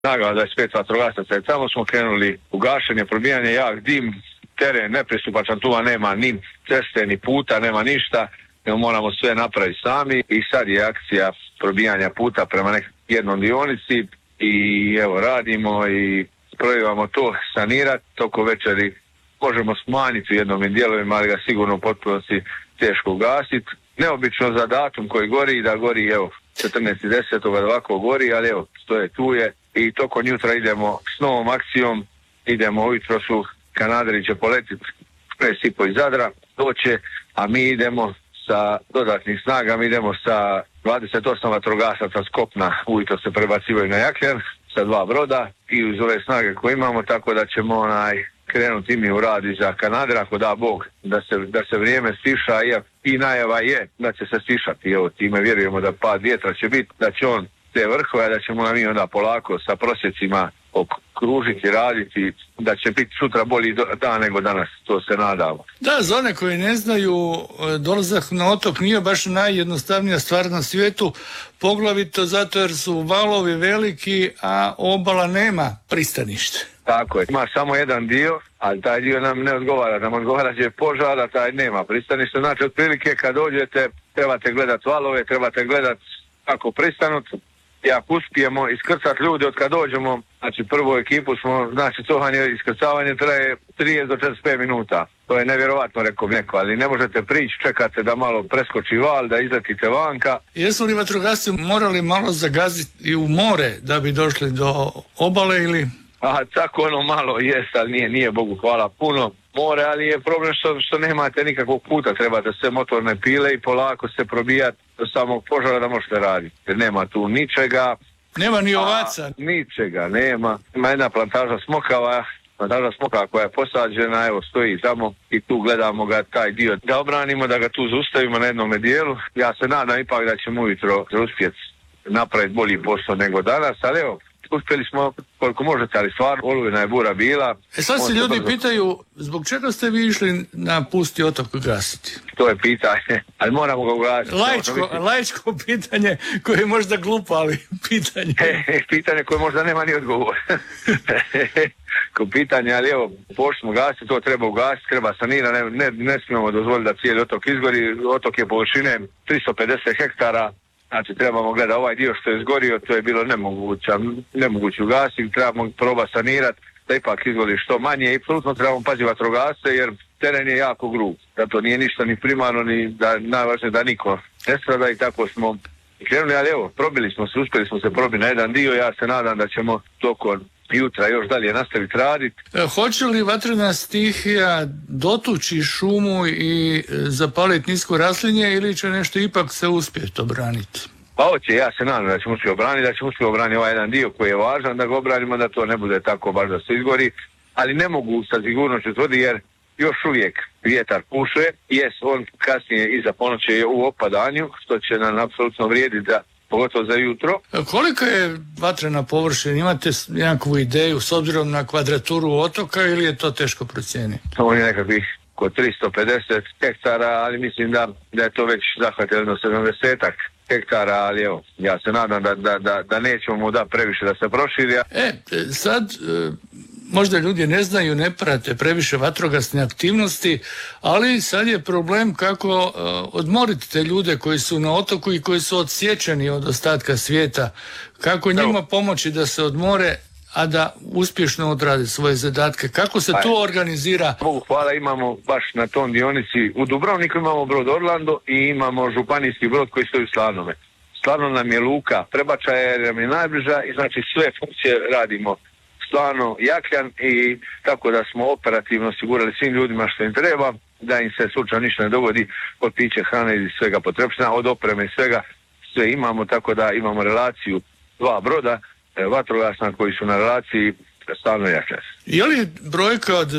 snaga 25 vatrogasaca i tamo smo krenuli u gašenje, probijanje, jak dim, teren nepristupačan, tu nema ni ceste, ni puta, nema ništa, moramo sve napraviti sami i sad je akcija probijanja puta prema jednom dionici i evo radimo i probivamo to sanirati, toko večeri možemo smanjiti u jednom dijelovima, ali ga sigurno u potpunosti teško ugasiti. Neobično za datum koji gori, da gori evo 14.10. da ovako gori, ali evo stoje tu je i toko jutra idemo s novom akcijom, idemo ujutro su kanaderi će poletiti presipo iz Zadra, doće, a mi idemo sa dodatnih snaga, mi idemo sa 28 vatrogasaca s kopna, ujutro se prebacivaju na Jakljan sa 2 broda i uz ove snage koje imamo, tako da ćemo krenuti mi u rad iza Kanadera, ako da Bog, da se vrijeme stiša i najava je da će se stišati. Evo, time vjerujemo da pad vjetra će biti, da će on te vrhove, da ćemo mi onda polako sa prosjecima okružiti, raditi, da će biti sutra bolji dan nego danas, to se nadamo. Da, za one koji ne znaju, dolazak na otok nije baš najjednostavnija stvar na svijetu, poglavito zato jer su valovi veliki, a obala nema pristanište. Tako je, ima samo jedan dio, ali taj dio nam ne odgovara, nam odgovara će požar, a taj nema pristanište, znači otprilike kad dođete trebate gledati valove, trebate gledati kako pristanut. I ako uspijemo iskrcati ljude od kad dođemo, znači prvu ekipu smo, znači iskrcavanje traje 30 do 45 minuta. To je nevjerovatno, rekao neko, ali ne možete prići, čekate da malo preskoči val, da izletite vanka. Jesu li vatrogasci morali malo zagaziti i u more da bi došli do obale ili... Tako malo jest, ali nije Bogu hvala puno more, ali je problem što nemate nikakvog puta, trebate sve motorne pile i polako se probijati do samog požara da možete raditi. Jer nema tu ničega. Nema ni ovaca. Ničega nema. Ima jedna plantaža smokava koja je posađena, evo stoji tamo i tu gledamo ga taj dio da obranimo, da ga tu zaustavimo na jednome dijelu. Ja se nadam ipak da ćemo ujutro uspjeti napraviti bolji posao nego danas, ali evo, uspjeli smo koliko možete, ali stvarno olujna je bura bila. Sad se ljudi pitaju, zbog čega ste vi išli na pusti otok gasiti? To je pitanje, ali moramo ga ugasiti. Laičko pitanje koje je možda glupo, ali pitanje. Pitanje koje možda nema ni odgovor. Ko pitanje, ali evo, pošli smo gasiti, to treba ugasiti, treba sanirati, ne smijemo dozvoliti da cijeli otok izgori. Otok je površine 350 hektara. Znači trebamo gledati ovaj dio što je izgorio, to je bilo nemoguće ugasiti, trebamo probati sanirati, da ipak izgori što manje i apsolutno trebamo paziti vatrogasce jer teren je jako grub, da to nije ništa ni primarno, ni da najvažnije da niko ne strada i tako smo krenuli, ali evo, uspjeli smo se probiti na jedan dio, ja se nadam da ćemo tokom jutra još dalje nastaviti raditi. Hoće li vatrena stihija dotući šumu i zapaliti nisko raslinje ili će nešto ipak se uspjeti obraniti? Pa hoće, ja se nadam da ćemo uspjeti obraniti ovaj jedan dio koji je važan, da ga obranimo, da to ne bude tako baš da se izgori, ali ne mogu sa sigurnošću tvrditi jer još uvijek vjetar puše, on kasnije iza ponoći je u opadanju, što će nam apsolutno vrijediti da pogotovo za jutro. Koliko je vatrena površina? Imate nekakvu ideju s obzirom na kvadraturu otoka ili je to teško procijeniti? On je nekakvih oko 350 hektara, ali mislim da je to već zahvatilo 70 hektara, ali evo, ja se nadam da nećemo mu da previše da se proširi. Sad možda ljudi ne znaju, ne prate previše vatrogasne aktivnosti, ali sad je problem kako odmoriti te ljude koji su na otoku i koji su odsječeni od ostatka svijeta. Kako njima pomoći da se odmore, a da uspješno odrade svoje zadatke. Kako se to organizira? Bogu hvala, imamo baš na tom dionici u Dubrovniku imamo brod Orlando i imamo županijski brod koji stoji u Slanome. Slano nam je luka prebačaja jer nam je najbliža i znači sve funkcije radimo Slano, Jakljan i tako da smo operativno osigurali svim ljudima što im treba, da im se slučajno ništa ne dogodi od piće, hrane i svega potrebština, od opreme i svega, sve imamo, tako da imamo relaciju 2 broda vatrogasna koji su na relaciji Slano i Jakljan. Je li brojka od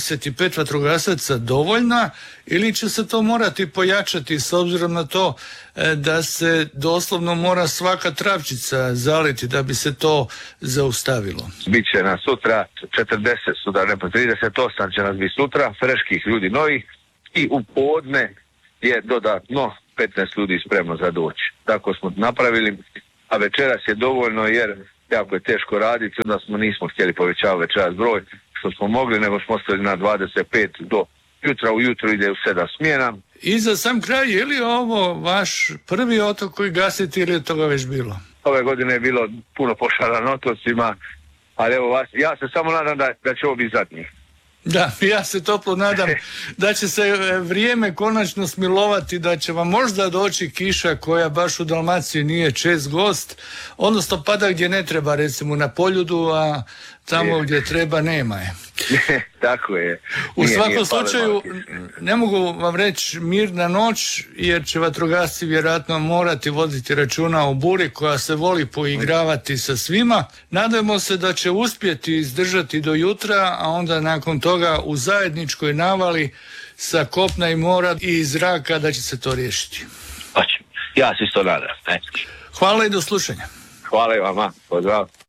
25 vatrogasaca dovoljna ili će se to morati pojačati s obzirom na to da se doslovno mora svaka travčica zaliti da bi se to zaustavilo? Biće nas sutra 40 sutra, ne po 38 će nas biti sutra, freških ljudi novih i u podne je dodatno 15 ljudi spremno za doći. Tako smo napravili, a večeras je dovoljno jer jako je teško raditi, onda nismo htjeli povećavati večeras broj što smo mogli, nego smo ostali na 25 do jutra, ujutro ide u 7 smjena. I za sam kraj, je li ovo vaš prvi otok koji gasite ili je toga već bilo? Ove godine je bilo puno požara na otocima, ali evo ja se samo nadam da će ovo biti zadnji. Da, ja se toplo nadam da će se vrijeme konačno smilovati, da će vam možda doći kiša koja baš u Dalmaciji nije čest gost, odnosno pada gdje ne treba, recimo na Poljudu, a tamo gdje treba nema je. Tako je. U svakom slučaju ne mogu vam reći mirna noć, jer će vatrogasci vjerojatno morati voditi računa o buri koja se voli poigravati sa svima. Nadajmo se da će uspjeti izdržati do jutra, a onda nakon toga u zajedničkoj navali sa kopna i mora i iz zraka da će se to riješiti. Ja se isto nadam. Hvala i do slušanja. Hvala i vama. Pozdrav.